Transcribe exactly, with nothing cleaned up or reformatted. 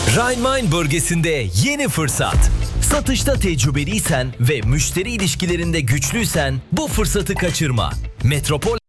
Rhein-Main bölgesinde yeni fırsat. Satışta tecrübeliysen ve müşteri ilişkilerinde güçlüysen bu fırsatı kaçırma. Metropol